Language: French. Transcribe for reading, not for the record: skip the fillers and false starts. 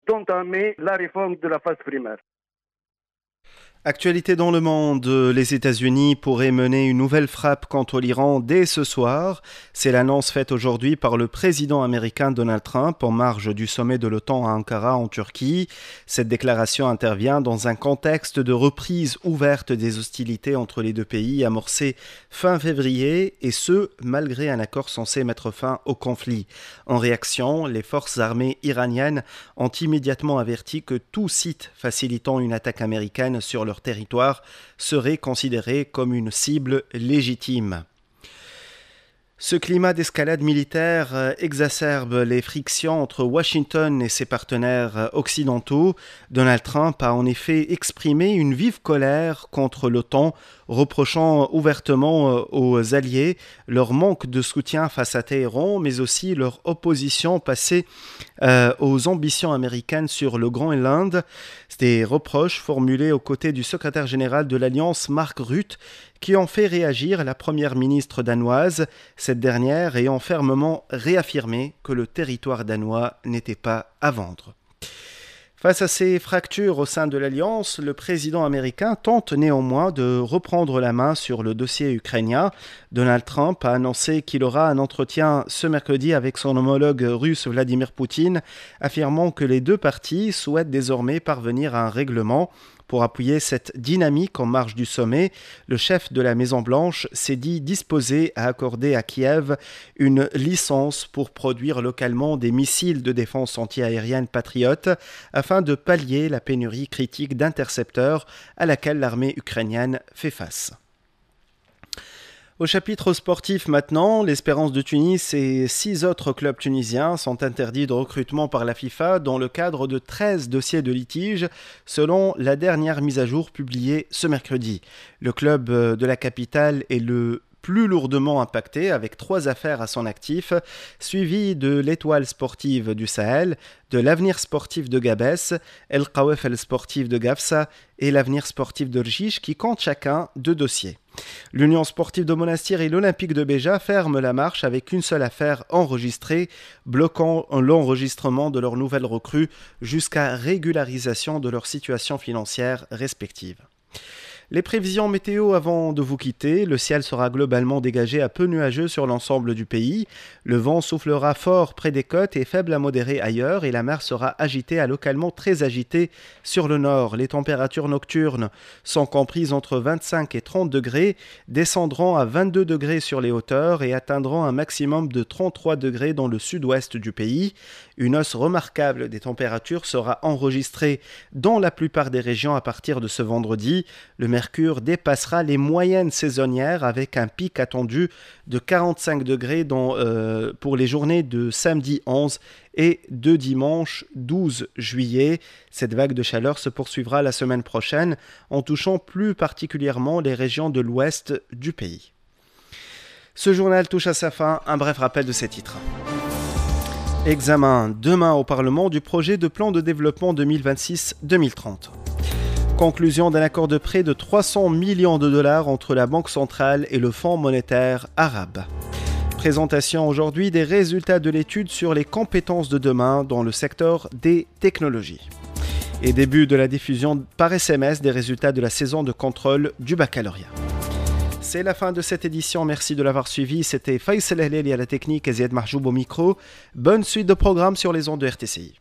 d'entamer la réforme de la phase primaire. Actualité dans le monde, les États-Unis pourraient mener une nouvelle frappe contre l'Iran dès ce soir. C'est l'annonce faite aujourd'hui par le président américain Donald Trump en marge du sommet de l'OTAN à Ankara en Turquie. Cette déclaration intervient dans un contexte de reprise ouverte des hostilités entre les deux pays amorcées fin février et ce, malgré un accord censé mettre fin au conflit. En réaction, les forces armées iraniennes ont immédiatement averti que tout site facilitant une attaque américaine sur leur territoire serait considéré comme une cible légitime. Ce climat d'escalade militaire exacerbe les frictions entre Washington et ses partenaires occidentaux. Donald Trump a en effet exprimé une vive colère contre l'OTAN, reprochant ouvertement aux alliés leur manque de soutien face à Téhéran, mais aussi leur opposition passée aux ambitions américaines sur le Groenland. Des reproches formulés aux côtés du secrétaire général de l'Alliance, Mark Rutte, qui ont fait réagir la première ministre danoise, cette dernière ayant fermement réaffirmé que le territoire danois n'était pas à vendre. Face à ces fractures au sein de l'Alliance, le président américain tente néanmoins de reprendre la main sur le dossier ukrainien. Donald Trump a annoncé qu'il aura un entretien ce mercredi avec son homologue russe Vladimir Poutine, affirmant que les deux parties souhaitent désormais parvenir à un règlement. Pour appuyer cette dynamique en marge du sommet, le chef de la Maison-Blanche s'est dit disposé à accorder à Kiev une licence pour produire localement des missiles de défense antiaérienne patriotes afin de pallier la pénurie critique d'intercepteurs à laquelle l'armée ukrainienne fait face. Au chapitre sportif maintenant, l'Espérance de Tunis et 6 autres clubs tunisiens sont interdits de recrutement par la FIFA dans le cadre de 13 dossiers de litige, selon la dernière mise à jour publiée ce mercredi. Le club de la capitale est le plus lourdement impacté, avec 3 affaires à son actif, suivi de l'Étoile sportive du Sahel, de l'Avenir sportif de Gabès, El Khawef El sportif de Gafsa et l'Avenir sportif de Rchish, qui comptent chacun 2 dossiers. L'Union sportive de Monastir et l'Olympique de Béja ferment la marche avec une seule affaire enregistrée, bloquant l'enregistrement de leurs nouvelles recrues jusqu'à régularisation de leur situation financière respective. Les prévisions météo avant de vous quitter, le ciel sera globalement dégagé à peu nuageux sur l'ensemble du pays. Le vent soufflera fort près des côtes et faible à modéré ailleurs et la mer sera agitée à localement très agitée sur le nord. Les températures nocturnes sont comprises entre 25 et 30 degrés, descendront à 22 degrés sur les hauteurs et atteindront un maximum de 33 degrés dans le sud-ouest du pays. Une hausse remarquable des températures sera enregistrée dans la plupart des régions à partir de ce vendredi. Le mercure dépassera les moyennes saisonnières avec un pic attendu de 45 degrés pour les journées de samedi 11 et de dimanche 12 juillet. Cette vague de chaleur se poursuivra la semaine prochaine en touchant plus particulièrement les régions de l'ouest du pays. Ce journal touche à sa fin. Un bref rappel de ses titres. Examen demain au Parlement du projet de plan de développement 2026-2030. Conclusion d'un accord de prêt de 300 millions de dollars entre la Banque centrale et le Fonds monétaire arabe. Présentation aujourd'hui des résultats de l'étude sur les compétences de demain dans le secteur des technologies. Et début de la diffusion par SMS des résultats de la saison de contrôle du baccalauréat. C'est la fin de cette édition, merci de l'avoir suivi. C'était Faisal Ehleli à la technique et Ziad Mahjoub au micro. Bonne suite de programme sur les ondes de RTCI.